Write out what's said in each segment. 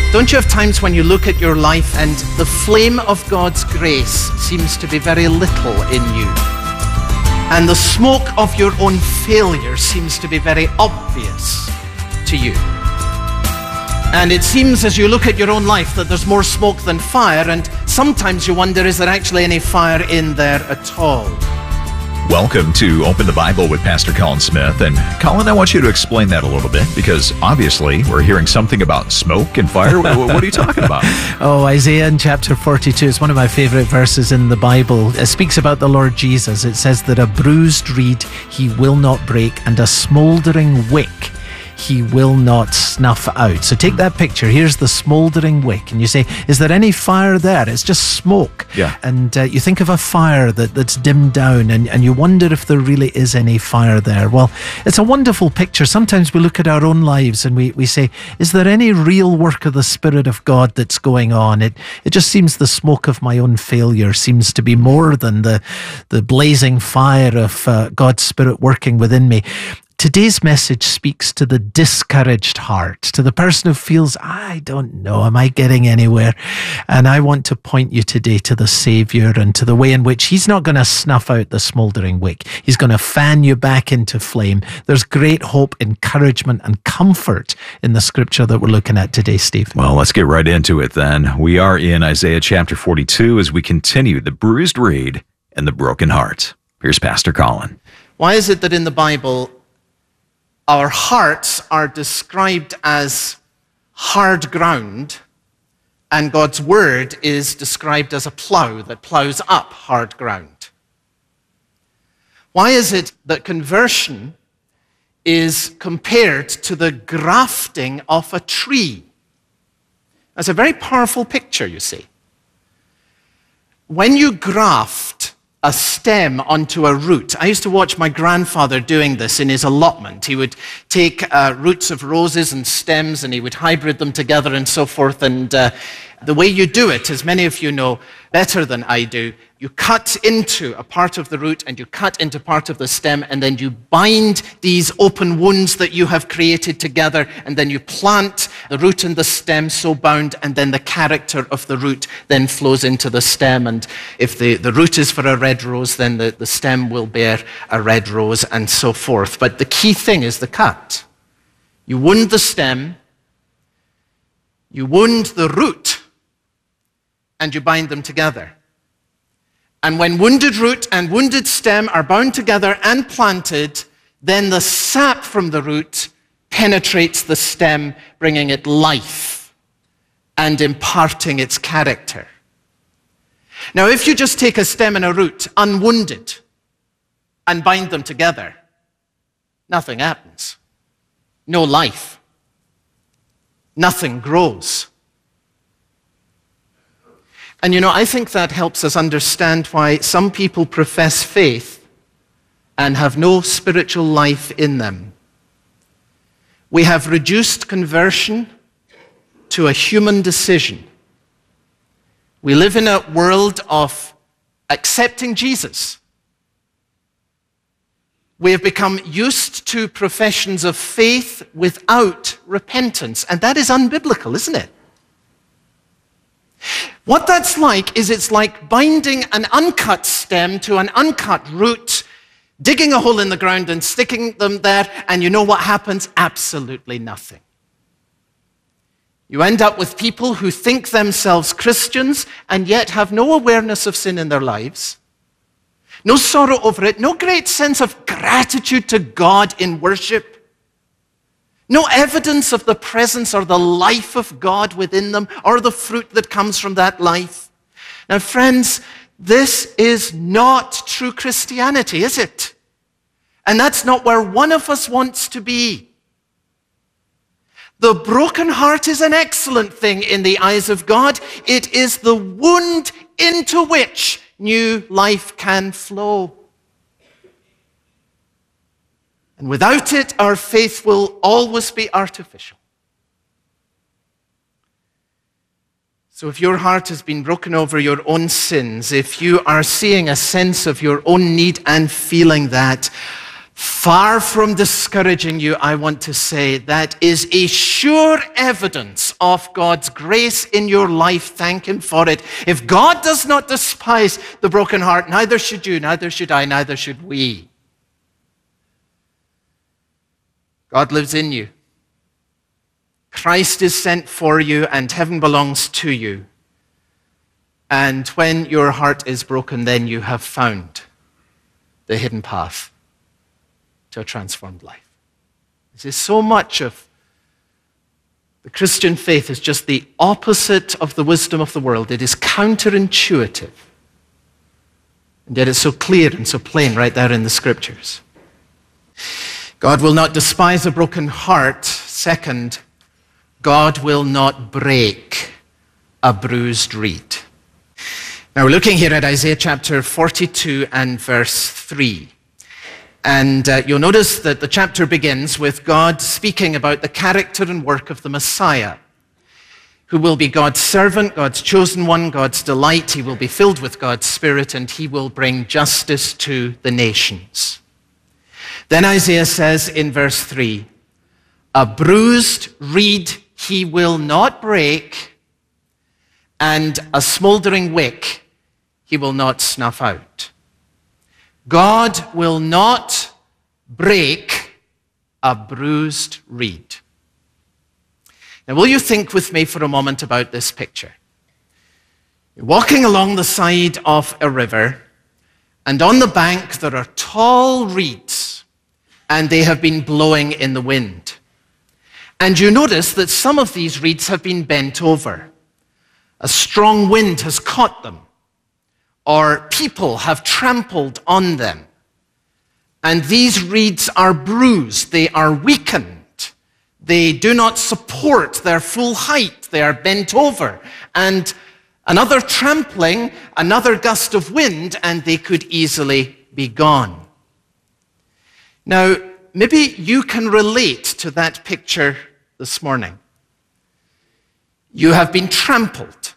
Don't you have times when you look at your life and the flame of God's grace seems to be very little in you? And the smoke of your own failure seems to be very obvious to you. And it seems as you look at your own life that there's more smoke than fire, and sometimes you wonder, is there actually any fire in there at all? Welcome to Open the Bible with Pastor Colin Smith. And Colin, I want you to explain that a little bit, because obviously we're hearing something about smoke and fire. What are you talking about? Isaiah in chapter 42 is one of my favorite verses in the Bible. It speaks about the Lord Jesus. It says that a bruised reed he will not break, and a smoldering wick he will not snuff out. So take that picture. Here's the smoldering wick, and you say, is there any fire there? It's just smoke. Yeah. And you think of a fire that's dimmed down, and you wonder if there really is any fire there. Well, it's a wonderful picture. Sometimes we look at our own lives and we say, is there any real work of the Spirit of God that's going on? It just seems the smoke of my own failure seems to be more than the blazing fire of God's Spirit working within me. Today's message speaks to the discouraged heart, to the person who feels, I don't know, am I getting anywhere? And I want to point you today to the Savior and to the way in which He's not going to snuff out the smouldering wick. He's going to fan you back into flame. There's great hope, encouragement, and comfort in the scripture that we're looking at today, Steve. Well, let's get right into it then. We are in Isaiah chapter 42 as we continue the bruised reed and the broken heart. Here's Pastor Colin. Why is it that in the Bible our hearts are described as hard ground, and God's word is described as a plow that plows up hard ground? Why is it that conversion is compared to the grafting of a tree? That's a very powerful picture, you see. When you graft a stem onto a root. I used to watch my grandfather doing this in his allotment. He would take roots of roses and stems, and he would hybrid them together and so forth. And the way you do it, as many of you know better than I do, you cut into a part of the root and you cut into part of the stem, and then you bind these open wounds that you have created together, and then you plant the root and the stem so bound, and then the character of the root then flows into the stem. And if the root is for a red rose, then the stem will bear a red rose, and so forth. But the key thing is the cut. You wound the stem, you wound the root, and you bind them together. And when wounded root and wounded stem are bound together and planted, then the sap from the root penetrates the stem, bringing it life and imparting its character. Now, if you just take a stem and a root, unwounded, and bind them together, nothing happens. No life. Nothing grows. And you know, I think that helps us understand why some people profess faith and have no spiritual life in them. We have reduced conversion to a human decision. We live in a world of accepting Jesus. We have become used to professions of faith without repentance, and that is unbiblical, isn't it? What that's like is it's like binding an uncut stem to an uncut root, digging a hole in the ground and sticking them there, and you know what happens? Absolutely nothing. You end up with people who think themselves Christians and yet have no awareness of sin in their lives, no sorrow over it, no great sense of gratitude to God in worship, no evidence of the presence or the life of God within them or the fruit that comes from that life. Now, friends, this is not true Christianity, is it? And that's not where one of us wants to be. The broken heart is an excellent thing in the eyes of God. It is the wound into which new life can flow. And without it, our faith will always be artificial. So if your heart has been broken over your own sins, if you are seeing a sense of your own need and feeling that, Far from discouraging you, I want to say that is a sure evidence of God's grace in your life. Thank him for it. If God does not despise the broken heart, neither should you, neither should I, neither should we. God lives in you. Christ is sent for you, and heaven belongs to you. And when your heart is broken, then you have found the hidden path to a transformed life. This is so much of the Christian faith is just the opposite of the wisdom of the world. It is counterintuitive. And yet it's so clear and so plain right there in the scriptures. God will not despise a broken heart. Second, God will not break a bruised reed. Now we're looking here at Isaiah chapter 42 and verse 3. And you'll notice that the chapter begins with God speaking about the character and work of the Messiah, who will be God's servant, God's chosen one, God's delight. He will be filled with God's Spirit, and he will bring justice to the nations. Then Isaiah says in verse 3, a bruised reed he will not break, and a smoldering wick he will not snuff out. God will not break a bruised reed. Now, will you think with me for a moment about this picture? You're walking along the side of a river, and on the bank there are tall reeds, and they have been blowing in the wind. And you notice that some of these reeds have been bent over. A strong wind has caught them, or people have trampled on them. And these reeds are bruised, they are weakened. They do not support their full height, they are bent over. And another trampling, another gust of wind, and they could easily be gone. Now, maybe you can relate to that picture this morning. You have been trampled.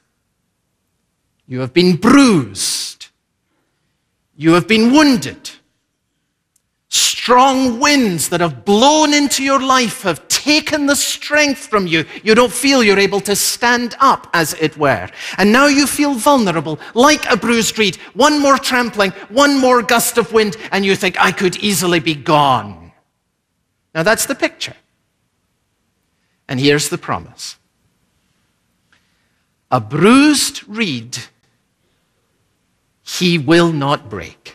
You have been bruised. You have been wounded. Strong winds that have blown into your life have taken the strength from you. You don't feel you're able to stand up, as it were. And now you feel vulnerable, like a bruised reed. One more trampling, one more gust of wind, and you think, I could easily be gone. Now that's the picture. And here's the promise. A bruised reed he will not break.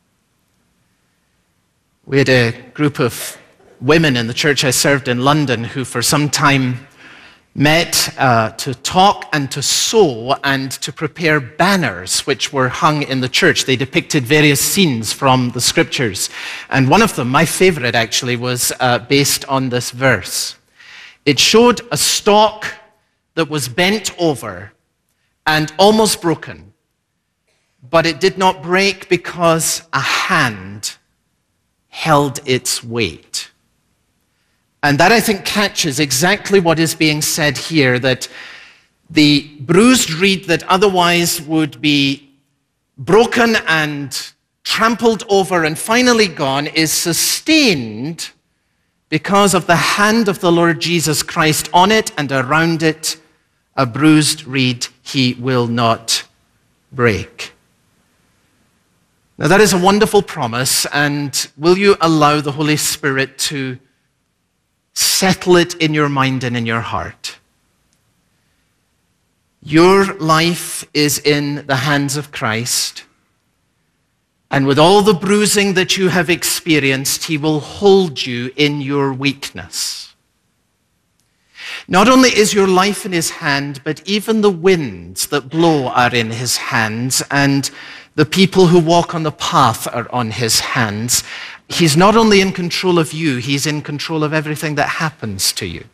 We had a group of women in the church I served in London who for some time met to talk and to sew and to prepare banners which were hung in the church. They depicted various scenes from the scriptures. And one of them, my favorite actually, was based on this verse. It showed a stalk that was bent over and almost broken, but it did not break because a hand held its weight. And that, I think, catches exactly what is being said here, that the bruised reed that otherwise would be broken and trampled over and finally gone is sustained because of the hand of the Lord Jesus Christ on it and around it. A bruised reed he will not break. Now that is a wonderful promise, and will you allow the Holy Spirit to settle it in your mind and in your heart? Your life is in the hands of Christ, and with all the bruising that you have experienced, he will hold you in your weakness. Not only is your life in his hand, but even the winds that blow are in his hands, and the people who walk on the path are on his hands. He's not only in control of you, he's in control of everything that happens to you.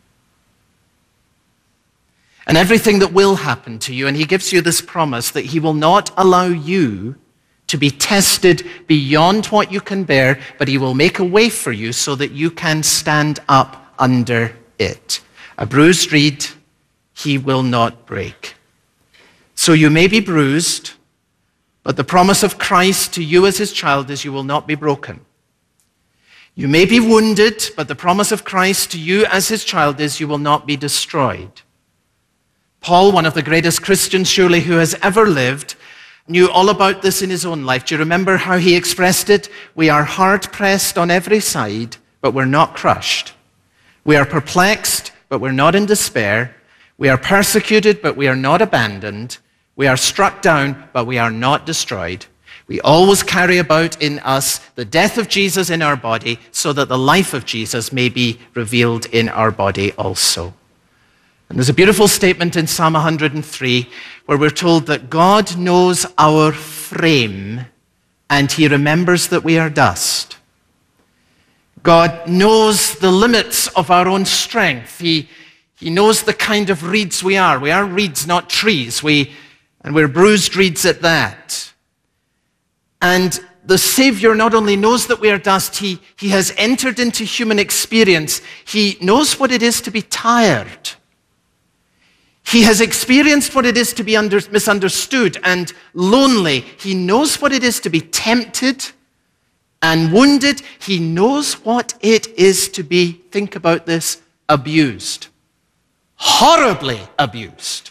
And everything that will happen to you. And he gives you this promise that he will not allow you to be tested beyond what you can bear, but he will make a way for you so that you can stand up under it. A bruised reed he will not break. So you may be bruised, but the promise of Christ to you as his child is you will not be broken. You may be wounded, but the promise of Christ to you as his child is you will not be destroyed. Paul, one of the greatest Christians surely who has ever lived, knew all about this in his own life. Do you remember how he expressed it? We are hard pressed on every side, but we're not crushed. We are perplexed, but we're not in despair. We are persecuted, but we are not abandoned. We are struck down, but we are not destroyed. We always carry about in us the death of Jesus in our body, so that the life of Jesus may be revealed in our body also. And there's a beautiful statement in Psalm 103 where we're told that God knows our frame and he remembers that we are dust. God knows the limits of our own strength. He knows the kind of reeds we are. We are reeds, not trees. And we're bruised reeds at that. And the Savior not only knows that we are dust, he has entered into human experience. He knows what it is to be tired. He has experienced what it is to be misunderstood and lonely. He knows what it is to be tempted and wounded. He knows what it is to be, think about this, abused. Horribly abused.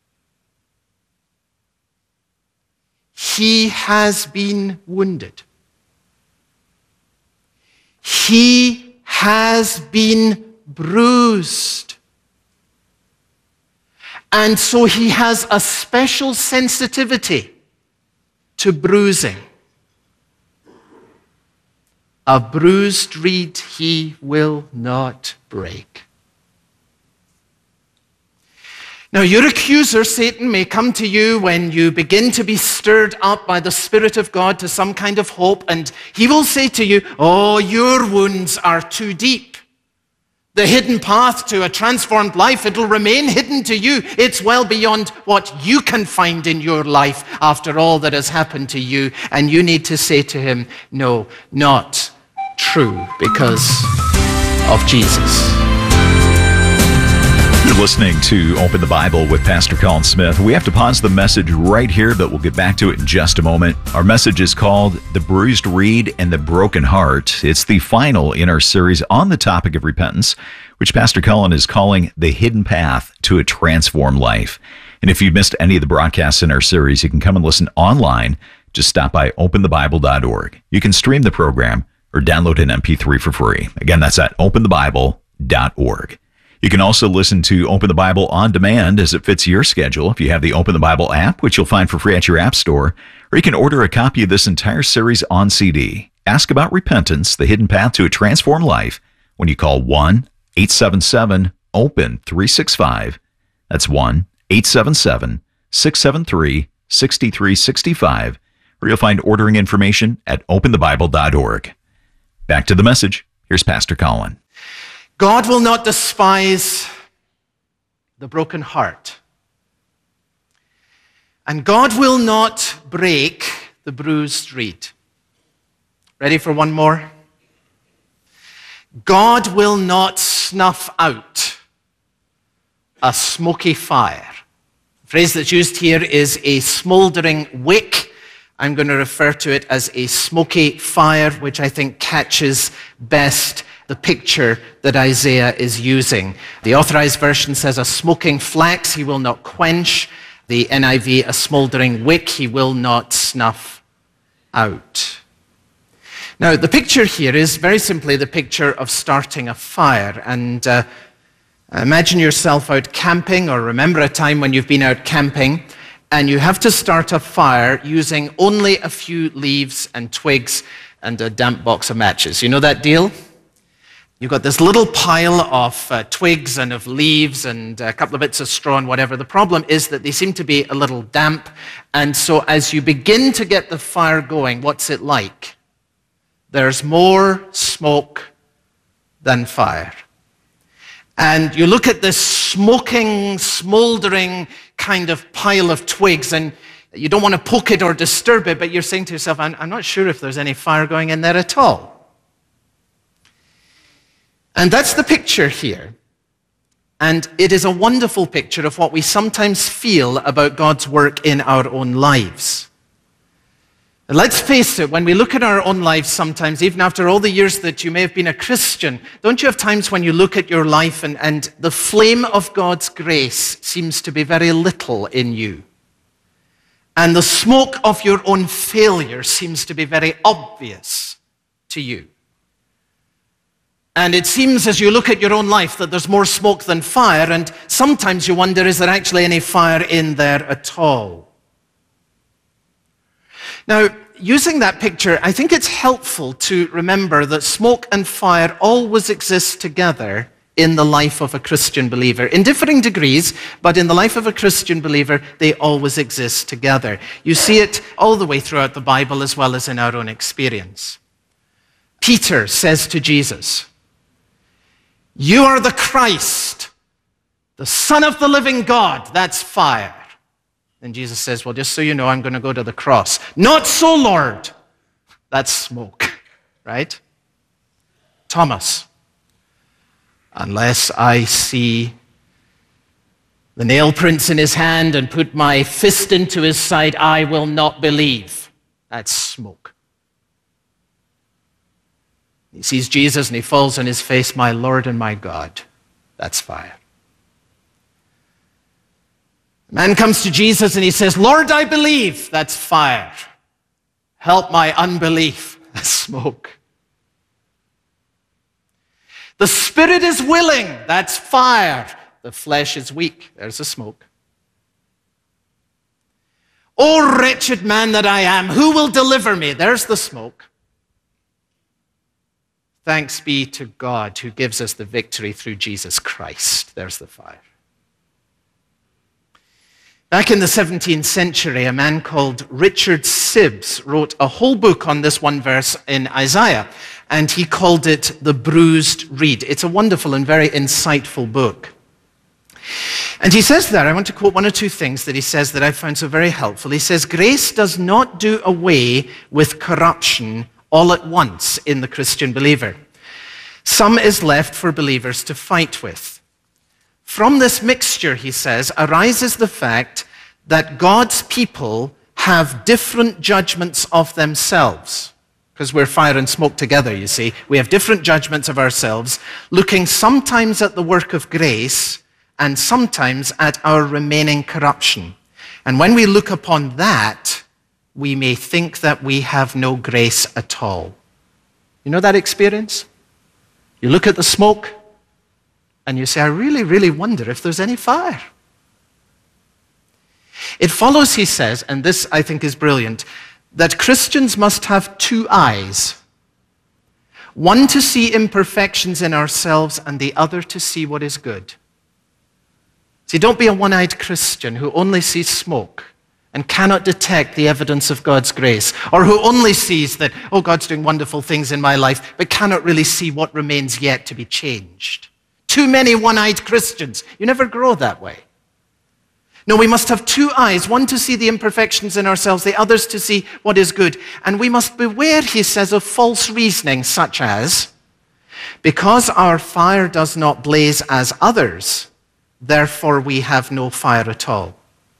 He has been wounded. He has been bruised. And so he has a special sensitivity to bruising. A bruised reed he will not break. Now, your accuser, Satan, may come to you when you begin to be stirred up by the Spirit of God to some kind of hope, and he will say to you, oh, your wounds are too deep. The hidden path to a transformed life, it'll remain hidden to you. It's well beyond what you can find in your life after all that has happened to you. And you need to say to him, no, not true, because of Jesus. You're listening to Open the Bible with Pastor Colin Smith. We have to pause the message right here, but we'll get back to it in just a moment. Our message is called The Bruised Reed and the Broken Heart. It's the final in our series on the topic of repentance, which Pastor Colin is calling The Hidden Path to a Transformed Life. And if you've missed any of the broadcasts in our series, you can come and listen online. Just stop by openthebible.org. You can stream the program or download an MP3 for free. Again, that's at openthebible.org. You can also listen to Open the Bible on demand as it fits your schedule if you have the Open the Bible app, which you'll find for free at your app store, or you can order a copy of this entire series on CD. Ask about repentance, the hidden path to a transformed life, when you call 1-877-OPEN-365. That's 1-877-673-6365, or you'll find ordering information at openthebible.org. Back to the message. Here's Pastor Colin. God will not despise the broken heart. And God will not break the bruised reed. Ready for one more? God will not snuff out a smoky fire. The phrase that's used here is a smoldering wick. I'm going to refer to it as a smoky fire, which I think catches best the picture that Isaiah is using. The Authorized Version says a smoking flax he will not quench. The NIV, a smoldering wick he will not snuff out. Now, the picture here is very simply the picture of starting a fire. And imagine yourself out camping, or remember a time when you've been out camping, and you have to start a fire using only a few leaves and twigs and a damp box of matches. You know that deal? You've got this little pile of twigs and of leaves and a couple of bits of straw and whatever. The problem is that they seem to be a little damp. And so as you begin to get the fire going, what's it like? There's more smoke than fire. And you look at this smoking, smoldering kind of pile of twigs, and you don't want to poke it or disturb it, but you're saying to yourself, I'm not sure if there's any fire going in there at all. And that's the picture here. And it is a wonderful picture of what we sometimes feel about God's work in our own lives. But let's face it, when we look at our own lives sometimes, even after all the years that you may have been a Christian, don't you have times when you look at your life and the flame of God's grace seems to be very little in you? And the smoke of your own failure seems to be very obvious to you. And it seems as you look at your own life that there's more smoke than fire, and sometimes you wonder, is there actually any fire in there at all? Now, using that picture, I think it's helpful to remember that smoke and fire always exist together in the life of a Christian believer. In differing degrees, but in the life of a Christian believer, they always exist together. You see it all the way throughout the Bible as well as in our own experience. Peter says to Jesus, "You are the Christ, the Son of the living God." That's fire. And Jesus says, "Well, just so you know, I'm going to go to the cross." "Not so, Lord." That's smoke, right? Thomas, "Unless I see the nail prints in his hand and put my fist into his side, I will not believe." That's smoke. He sees Jesus and he falls on his face, "My Lord and my God." That's fire. The man comes to Jesus and he says, "Lord, I believe." That's fire. "Help my unbelief." That's smoke. "The spirit is willing." That's fire. "The flesh is weak." There's the smoke. "Oh, wretched man that I am, who will deliver me?" There's the smoke. "Thanks be to God who gives us the victory through Jesus Christ." There's the fire. Back in the 17th century, a man called Richard Sibbes wrote a whole book on this one verse in Isaiah, and he called it The Bruised Reed. It's a wonderful and very insightful book. And he says there, I want to quote one or two things that he says that I found so very helpful. He says, "Grace does not do away with corruption all at once in the Christian believer. Some is left for believers to fight with. From this mixture," he says, "arises the fact that God's people have different judgments of themselves." Because we're fire and smoke together, you see. We have different judgments of ourselves, looking sometimes at the work of grace and sometimes at our remaining corruption. And when we look upon that, we may think that we have no grace at all. You know that experience? You look at the smoke and you say, "I really, really wonder if there's any fire." It follows, he says, and this I think is brilliant, that Christians must have two eyes. One to see imperfections in ourselves and the other to see what is good. See, don't be a one-eyed Christian who only sees smoke and cannot detect the evidence of God's grace, or who only sees that, oh, God's doing wonderful things in my life, but cannot really see what remains yet to be changed. Too many one-eyed Christians. You never grow that way. No, we must have two eyes, one to see the imperfections in ourselves, the others to see what is good. And we must beware, he says, of false reasoning such as, because our fire does not blaze as others, therefore we have no fire at all.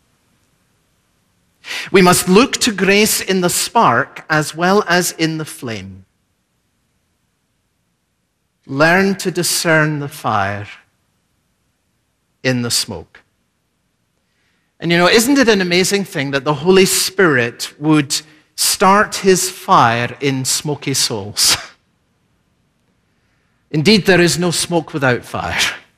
We must look to grace in the spark as well as in the flame. Learn to discern the fire in the smoke. And you know, isn't it an amazing thing that the Holy Spirit would start his fire in smoky souls? Indeed, there is no smoke without fire.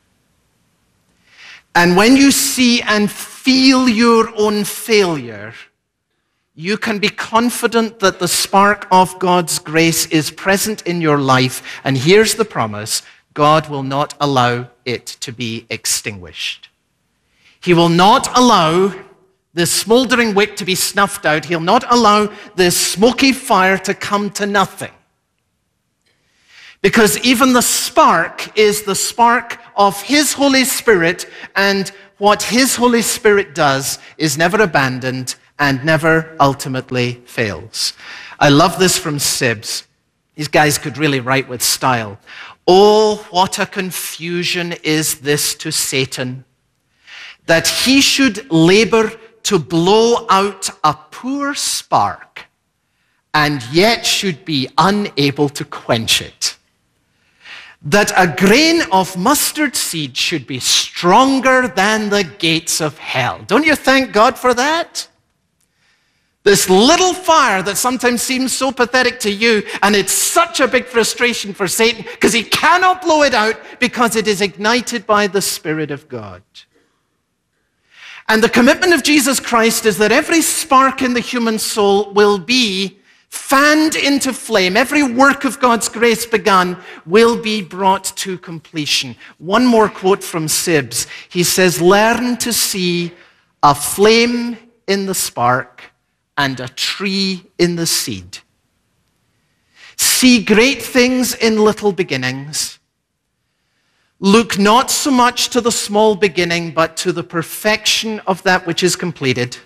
And when you see and feel your own failure, you can be confident that the spark of God's grace is present in your life. And here's the promise: God will not allow it to be extinguished. He will not allow this smoldering wick to be snuffed out. He'll not allow this smoky fire to come to nothing. Because even the spark is the spark of his Holy Spirit, and what his Holy Spirit does is never abandoned and never ultimately fails. I love this from Sibbes. These guys could really write with style. "Oh, what a confusion is this to Satan, that he should labor to blow out a poor spark and yet should be unable to quench it. That a grain of mustard seed should be stronger than the gates of hell. Don't you thank God for that? This little fire that sometimes seems so pathetic to you, and it's such a big frustration for Satan because he cannot blow it out because it is ignited by the Spirit of God. And the commitment of Jesus Christ is that every spark in the human soul will be fanned into flame. Every work of God's grace begun will be brought to completion. One more quote from Sibbes. He says, "Learn to see a flame in the spark and a tree in the seed. See great things in little beginnings. Look not so much to the small beginning, but to the perfection of that which is completed.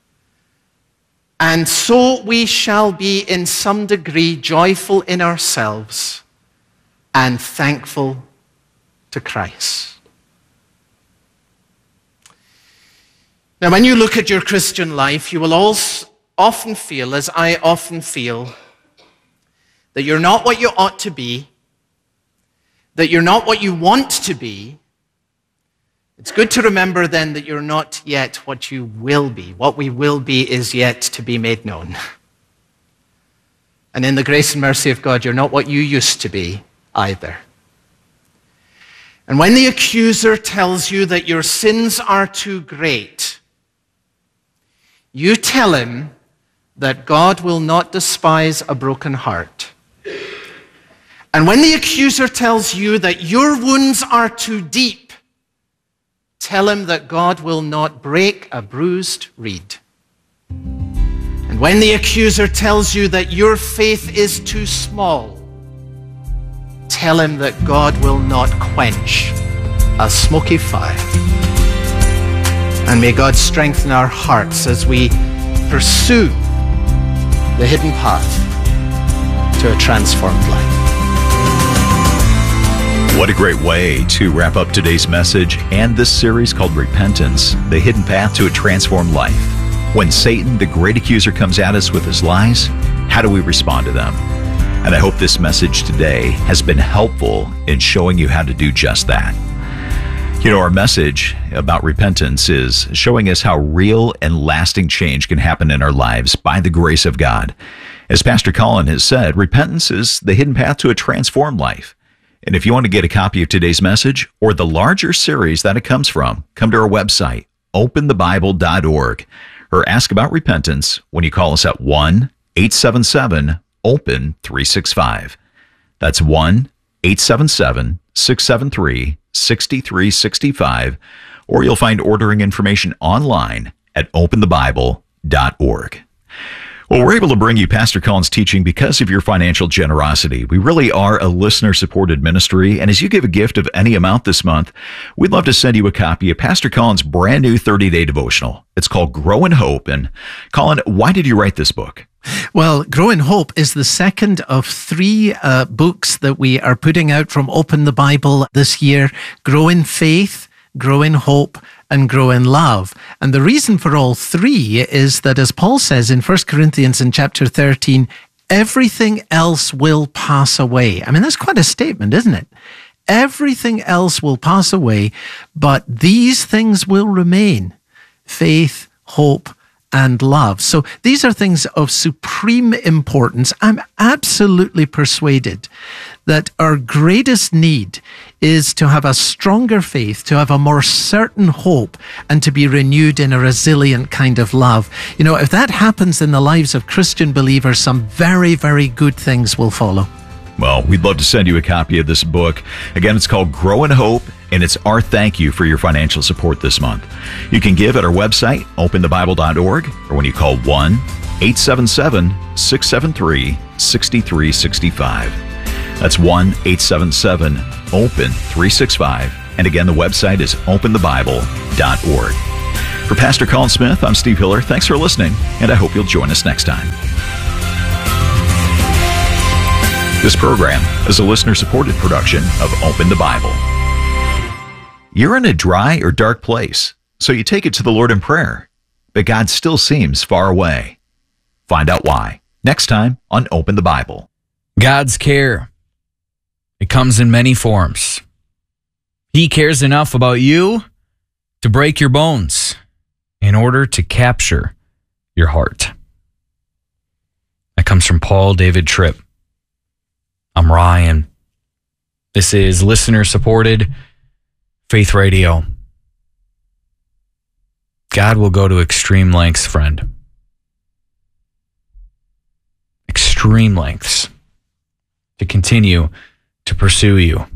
And so we shall be in some degree joyful in ourselves and thankful to Christ." Now, when you look at your Christian life, you will also often feel, as I often feel, that you're not what you ought to be, that you're not what you want to be. It's good to remember then that you're not yet what you will be. What we will be is yet to be made known. And in the grace and mercy of God, you're not what you used to be either. And when the accuser tells you that your sins are too great, you tell him that God will not despise a broken heart. And when the accuser tells you that your wounds are too deep, tell him that God will not break a bruised reed. And when the accuser tells you that your faith is too small, tell him that God will not quench a smoky fire. And may God strengthen our hearts as we pursue the hidden path to a transformed life. What a great way to wrap up today's message and this series called Repentance, the hidden path to a transformed life. When Satan, the great accuser, comes at us with his lies, how do we respond to them? And I hope this message today has been helpful in showing you how to do just that. You know, our message about repentance is showing us how real and lasting change can happen in our lives by the grace of God. As Pastor Colin has said, repentance is the hidden path to a transformed life. And if you want to get a copy of today's message or the larger series that it comes from, come to our website, openthebible.org, or ask about repentance when you call us at 1-877-OPEN-365. That's 1-877-673-6365, or you'll find ordering information online at openthebible.org. Well, we're able to bring you Pastor Colin's teaching because of your financial generosity. We really are a listener-supported ministry, and as you give a gift of any amount this month, we'd love to send you a copy of Pastor Colin's brand new 30-day devotional. It's called Grow in Hope. And Colin, why did you write this book? Well, Grow in Hope is the second of three books that we are putting out from Open the Bible this year. Grow in Faith, Grow in Hope, and Grow in Love. And the reason for all three is that, as Paul says in 1 Corinthians in chapter 13, everything else will pass away. I mean, that's quite a statement, isn't it? Everything else will pass away, but these things will remain: faith, hope, and love. So these are things of supreme importance. I'm absolutely persuaded that our greatest need is to have a stronger faith, to have a more certain hope, and to be renewed in a resilient kind of love. You know, if that happens in the lives of Christian believers, some very, very good things will follow. Well, we'd love to send you a copy of this book. Again, it's called Grow in Hope, and it's our thank you for your financial support this month. You can give at our website, openthebible.org, or when you call 1-877-673-6365. That's 1-877-OPEN-365. And again, the website is openthebible.org. For Pastor Colin Smith, I'm Steve Hiller. Thanks for listening, and I hope you'll join us next time. This program is a listener-supported production of Open the Bible. You're in a dry or dark place, so you take it to the Lord in prayer, but God still seems far away. Find out why Next time on Open the Bible. God's care. It comes in many forms. He cares enough about you to break your bones in order to capture your heart. That comes from Paul David Tripp. I'm Ryan. This is listener-supported Faith Radio. God will go to extreme lengths, friend. Extreme lengths to continue to pursue you.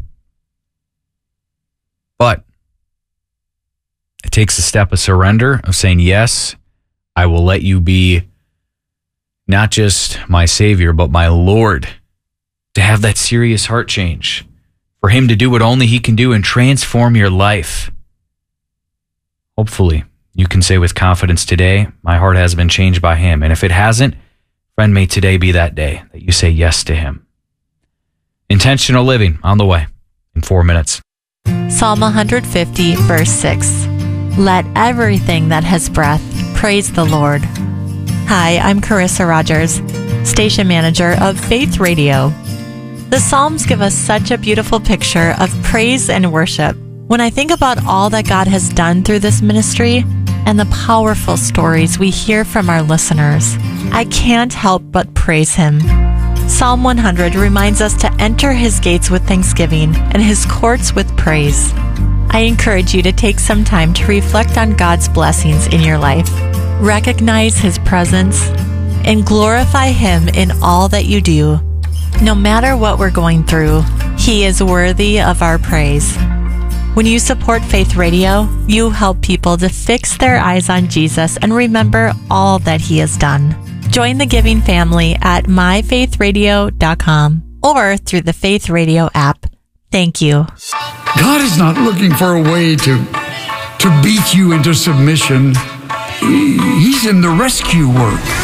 But it takes a step of surrender, of saying, yes, I will let you be not just my Savior, but my Lord, to have that serious heart change, for him to do what only he can do and transform your life. Hopefully, you can say with confidence today, my heart has been changed by him. And if it hasn't, friend, may today be that day that you say yes to him. Intentional living on the way in 4 minutes. Psalm 150, verse 6. Let everything that has breath praise the Lord. Hi, I'm Carissa Rogers, station manager of Faith Radio. The Psalms give us such a beautiful picture of praise and worship. When I think about all that God has done through this ministry and the powerful stories we hear from our listeners, I can't help but praise him. Psalm 100 reminds us to enter his gates with thanksgiving and his courts with praise. I encourage you to take some time to reflect on God's blessings in your life, recognize his presence, and glorify him in all that you do. No matter what we're going through, he is worthy of our praise. When you support Faith Radio, you help people to fix their eyes on Jesus and remember all that he has done. Join the giving family at myfaithradio.com or through the Faith Radio app. Thank you. God is not looking for a way to beat you into submission. He's in the rescue work.